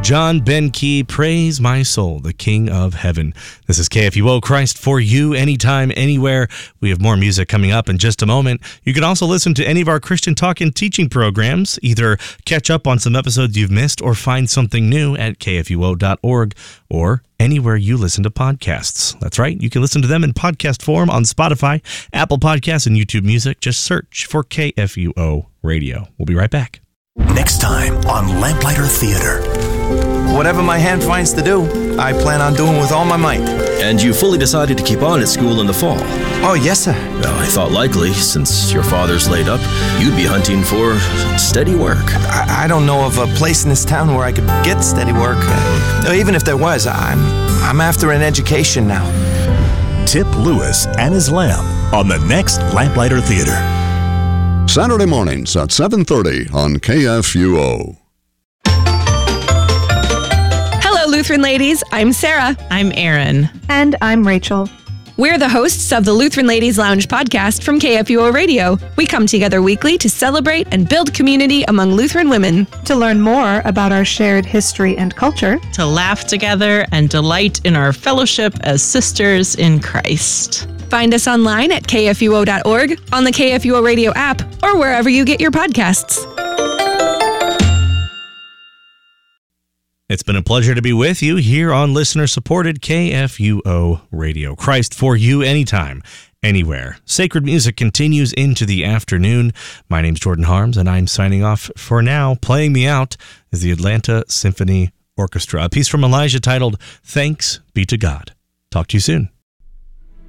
John Ben Key, Praise My Soul, the King of Heaven. This is KFUO, Christ for you, anytime, anywhere. We have more music coming up in just a moment. You can also listen to any of our Christian talk and teaching programs, either catch up on some episodes you've missed or find something new at kfuo.org or anywhere you listen to podcasts. That's right, you can listen to them in podcast form on Spotify, Apple Podcasts, and YouTube Music. Just search for KFUO Radio. We'll be right back. Next time on Lamplighter Theater. Whatever my hand finds to do, I plan on doing with all my might. And you fully decided to keep on at school in the fall? Oh, yes, sir. Well, I thought likely, since your father's laid up, you'd be hunting for steady work. I don't know of a place in this town where I could get steady work. Even if there was, I'm after an education now. Tip Lewis and his lamp on the next Lamplighter Theater. Saturday mornings at 7:30 on KFUO. Hello, Lutheran ladies. I'm Sarah. I'm Erin. And I'm Rachel. We're the hosts of the Lutheran Ladies Lounge podcast from KFUO Radio. We come together weekly to celebrate and build community among Lutheran women. To learn more about our shared history and culture. To laugh together and delight in our fellowship as sisters in Christ. Find us online at kfuo.org, on the KFUO Radio app, or wherever you get your podcasts. It's been a pleasure to be with you here on listener-supported KFUO Radio. Christ for you, anytime, anywhere. Sacred music continues into the afternoon. My name's Jordan Harms, and I'm signing off for now. Playing me out is the Atlanta Symphony Orchestra, a piece from Elijah titled Thanks Be to God. Talk to you soon.